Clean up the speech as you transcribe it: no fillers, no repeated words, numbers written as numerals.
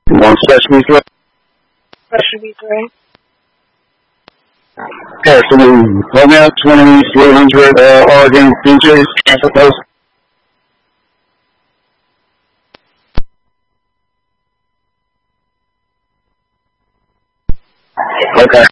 One Sesame Street. Sesame Street. Yeah, so Romeo 2300 Oregon BJ's Traffic Post. Okay.